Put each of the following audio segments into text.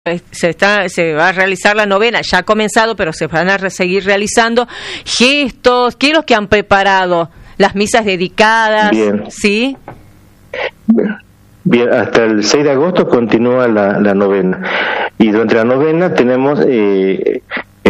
se va a realizar la novena, ya ha comenzado, pero se van a seguir realizando gestos. ¿Qué es lo que han preparado? Las misas dedicadas, bien. ¿Sí? Bien, hasta el 6 de agosto continúa la novena. Y durante la novena tenemos el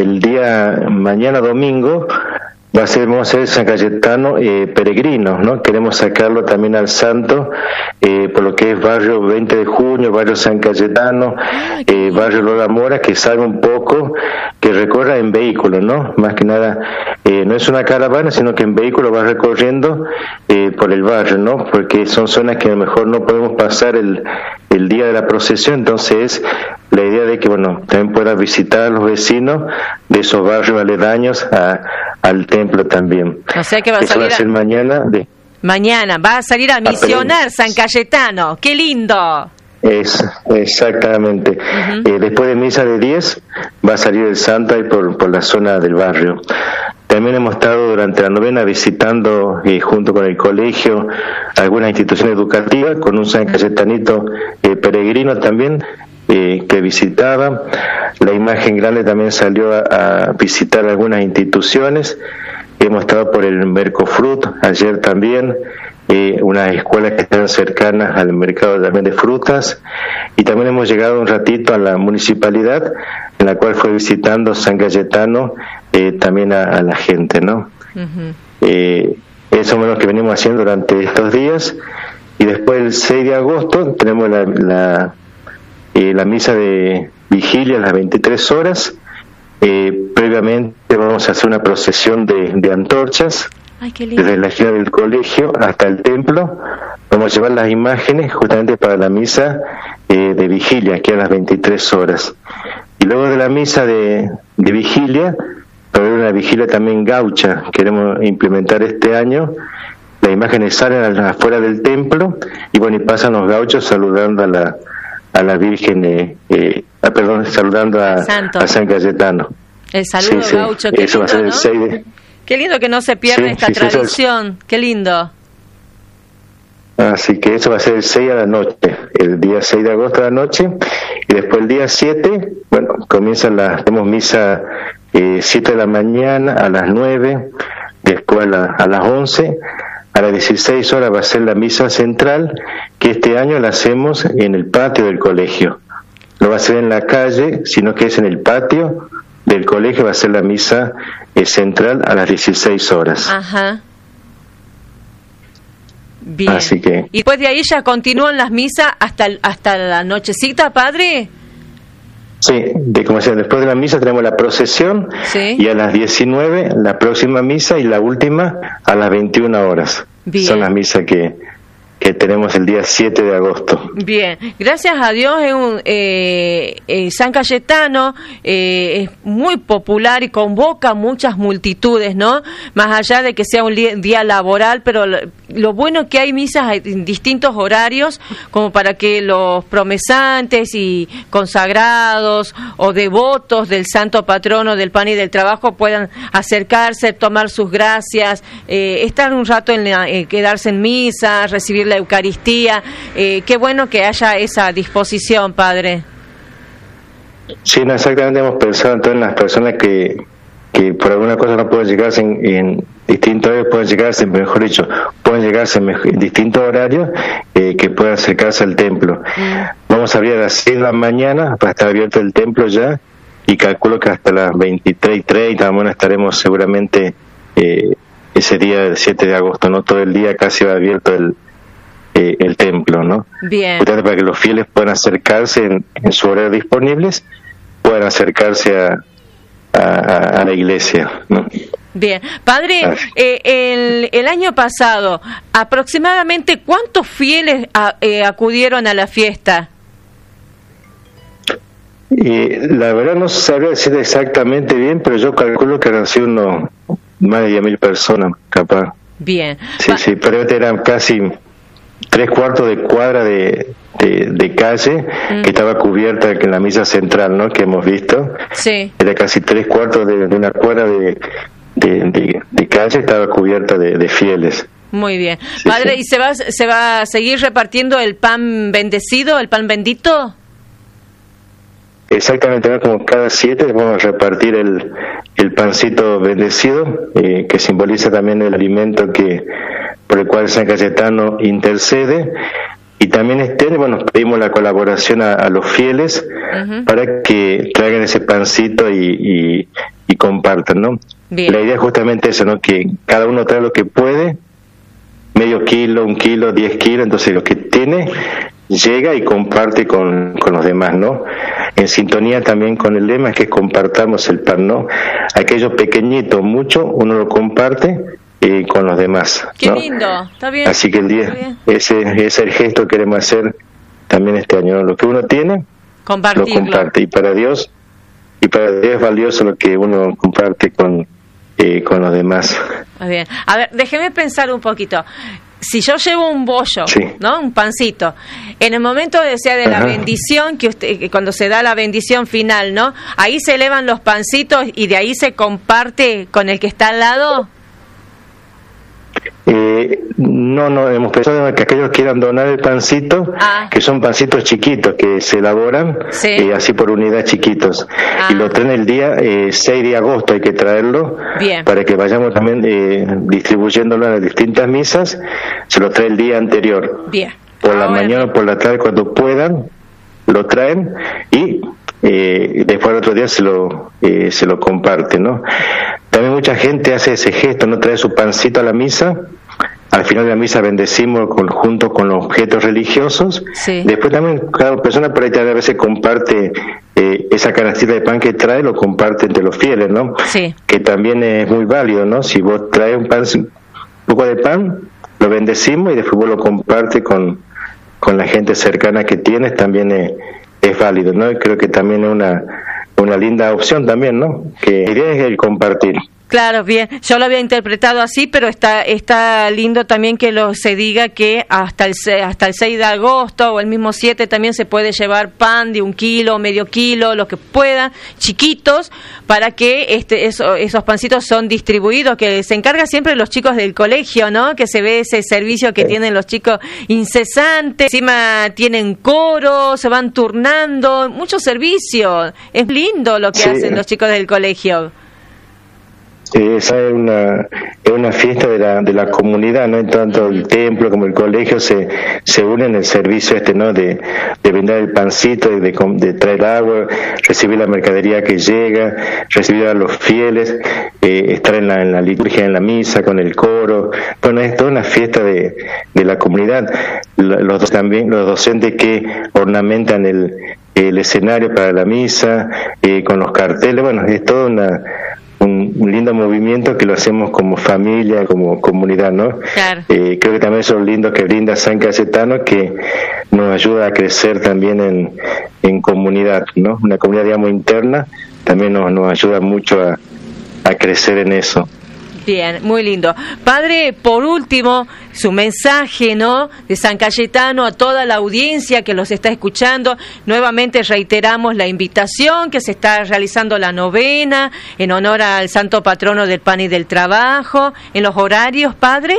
día mañana domingo, vamos a hacer San Cayetano peregrino, ¿no? Queremos sacarlo también al santo, por lo que es barrio 20 de junio, barrio San Cayetano, barrio Lola Mora, que salga un poco, que recorra en vehículo, ¿no? Más que nada, no es una caravana, sino que en vehículo va recorriendo por el barrio, ¿no? Porque son zonas que a lo mejor no podemos pasar el día de la procesión, entonces la idea de que, bueno, también puedan visitar a los vecinos de esos barrios aledaños al templo también. O sea que va a Eso salir va a ser mañana. Mañana va a salir a misionar San Cayetano. ¡Qué lindo! Exactamente. Uh-huh. Después de misa de 10 va a salir el santo ahí por la zona del barrio. También hemos estado durante la novena visitando, junto con el colegio, algunas instituciones educativas, con un San Cayetanito peregrino también, que visitaba. La imagen grande también salió a visitar algunas instituciones. Hemos estado por el Mercofrut ayer también, unas escuelas que están cercanas al mercado también de frutas, y también hemos llegado un ratito a la municipalidad, en la cual fue visitando San Cayetano también a la gente, ¿no? Uh-huh. Eso es lo que venimos haciendo durante estos días. Y después el 6 de agosto tenemos la misa de vigilia a las 23 horas. Previamente vamos a hacer una procesión de antorchas. Ay, qué lindo. Desde la esquina del colegio hasta el templo. Vamos a llevar las imágenes justamente para la misa de vigilia, aquí a las 23 horas. Y luego de la misa de vigilia, va a haber una vigilia también gaucha. Queremos implementar este año. Las imágenes salen afuera del templo y bueno, y pasan los gauchos saludando a la Virgen, saludando a San Cayetano. El saludo gaucho, qué eso lindo, va a ser el ¿no? 6 de... Qué lindo que no se pierda esta tradición, qué lindo. Así que eso va a ser el 6 a la noche, el día 6 de agosto a la noche, y después el día 7, bueno, tenemos misa 7 de la mañana, a las 9, después a las 11, a las 16 horas va a ser la misa central, que este año la hacemos en el patio del colegio. No va a ser en la calle, sino que es en el patio del colegio, va a ser la misa central a las 16 horas. Ajá. Bien. Así que... Y después de ahí ya continúan las misas hasta la nochecita, padre. Sí, como decía, después de la misa tenemos la procesión, ¿Sí? Y a las 19 la próxima misa y la última a las 21 horas. Bien. Son las misas que tenemos el día 7 de agosto. Bien, gracias a Dios San Cayetano es muy popular y convoca muchas multitudes, ¿no? Más allá de que sea un día laboral, pero lo bueno es que hay misas en distintos horarios, como para que los promesantes y consagrados o devotos del santo patrono del pan y del trabajo puedan acercarse, tomar sus gracias, estar un rato quedarse en misa, recibir la Eucaristía. Qué bueno que haya esa disposición, padre. Sí, no, exactamente, hemos pensado en todas las personas que por alguna cosa no pueden llegarse en distintos horarios, pueden llegarse en distintos horarios, que puedan acercarse al templo. Vamos a abrir a las 6 de la mañana, para estar abierto el templo ya, y calculo que hasta las 23:30 bueno, estaremos seguramente ese día del 7 de agosto, ¿no? Todo el día casi va abierto el templo, ¿no? Bien. Justamente para que los fieles puedan acercarse en su horario disponibles, puedan acercarse a la iglesia, ¿no? Bien. Padre, el año pasado, aproximadamente, ¿cuántos fieles acudieron a la fiesta? La verdad no sabría decir exactamente bien, pero yo calculo que han sido más de 10.000 personas, capaz. Bien. Sí, pero eran casi 3/4 de cuadra de calle que estaba cubierta en la misa central, ¿no? Que hemos visto. Sí. Era casi 3/4 de una cuadra de calle, estaba cubierta de fieles. Muy bien. Sí, Padre, sí. ¿y se va a seguir repartiendo el pan bendecido, el pan bendito? exactamente, ¿no? Como cada 7 vamos a repartir el pancito bendecido, que simboliza también el alimento por el cual San Cayetano intercede. Y también pedimos la colaboración a los fieles para que traigan ese pancito y compartan, ¿no? Bien. La idea es justamente eso, ¿no? Que cada uno trae lo que puede, medio kilo, 1 kilo, 10 kilos, entonces lo que tiene llega y comparte con los demás, ¿no? En sintonía también con el lema que compartamos el pan, ¿no? Aquello pequeñito, mucho, uno lo comparte con los demás. Qué ¿no? lindo, está bien. Así que el día, ese es el gesto que queremos hacer también este año, ¿no? Lo que uno tiene, lo comparte, y para Dios es valioso lo que uno comparte con los demás. Muy bien. A ver, déjeme pensar un poquito. Si yo llevo un bollo, sí, ¿no? Un pancito, en el momento de la bendición, que cuando se da la bendición final, ¿no? Ahí se elevan los pancitos y de ahí se comparte con el que está al lado. No, hemos pensado que aquellos quieran donar el pancito, que son pancitos chiquitos que se elaboran, ¿sí? Así por unidad chiquitos, y lo traen el día 6 de agosto, hay que traerlo. Bien. Para que vayamos también distribuyéndolo a las distintas misas. Se lo trae el día anterior. Bien. Por la mañana o por la tarde, cuando puedan, lo traen y después el otro día se lo comparte, ¿no? También mucha gente hace ese gesto, no trae su pancito a la misa. Al final de la misa bendecimos junto con los objetos religiosos. Sí. Después también cada persona por ahí a veces comparte esa canastita de pan que trae, lo comparte entre los fieles, ¿no? Sí. Que también es muy válido, ¿no? Si vos traes un poco de pan, lo bendecimos y después vos lo compartes con la gente cercana que tienes, también es válido, ¿no? Y creo que también es una linda opción también, ¿no? Que la idea es el compartir. Claro, bien. Yo lo había interpretado así, pero está lindo también que se diga que hasta el 6 de agosto o el mismo 7 también se puede llevar pan de 1 kilo, medio kilo, lo que pueda, chiquitos, para que esos pancitos son distribuidos, que se encarga siempre los chicos del colegio, ¿no? Que se ve ese servicio que tienen los chicos incesante, encima tienen coro, se van turnando, muchos servicios. Es lindo lo que hacen los chicos del colegio. Esa es una fiesta de la comunidad, ¿no? Tanto el templo como el colegio se unen en el servicio ¿no? De brindar el pancito, de traer agua, recibir la mercadería que llega, recibir a los fieles, estar en la liturgia, en la misa, con el coro. Bueno, es toda una fiesta de la comunidad. Los docentes que ornamentan el escenario para la misa, con los carteles, bueno, es todo un lindo movimiento que lo hacemos como familia, como comunidad, ¿no? Claro. Creo que también eso es lindo que brinda San Cayetano, que nos ayuda a crecer también en comunidad, ¿no? Una comunidad, digamos, interna, también nos ayuda mucho a crecer en eso. Bien, muy lindo. Padre, por último, su mensaje, ¿no?, de San Cayetano a toda la audiencia que los está escuchando. Nuevamente reiteramos la invitación, que se está realizando la novena en honor al santo patrono del pan y del trabajo. ¿En los horarios, Padre?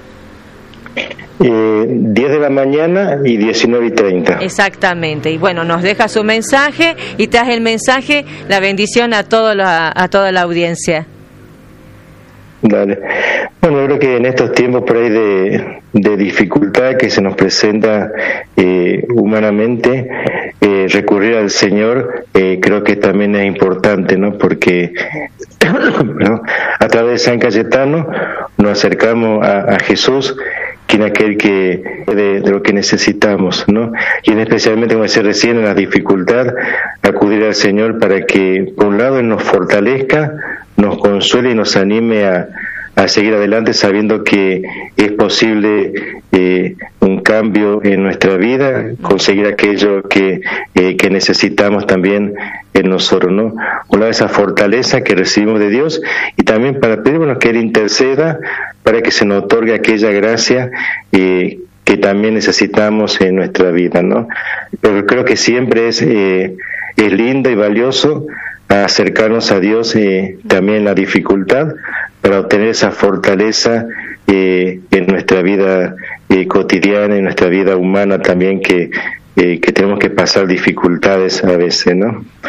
10 de la mañana y 19:30. Exactamente. Y bueno, nos deja su mensaje y tras el mensaje la bendición a toda la audiencia. Dale. Bueno, yo creo que en estos tiempos por ahí de dificultad que se nos presenta humanamente, recurrir al Señor creo que también es importante, ¿no? Porque ¿no? A través de San Cayetano nos acercamos a Jesús, quien aquel que de lo que necesitamos, ¿no? Y especialmente, como decía recién, en la dificultad, acudir al Señor para que, por un lado, Él nos fortalezca, nos consuele y nos anime a seguir adelante, sabiendo que es posible un cambio en nuestra vida, conseguir aquello que necesitamos también en nosotros, ¿no? Una de esa fortaleza que recibimos de Dios, y también para pedirnos que Él interceda para que se nos otorgue aquella gracia que también necesitamos en nuestra vida, ¿no? Pero creo que siempre es lindo y valioso acercarnos a Dios también en la dificultad, para obtener esa fortaleza en nuestra vida cotidiana, en nuestra vida humana también, que tenemos que pasar dificultades a veces, ¿no?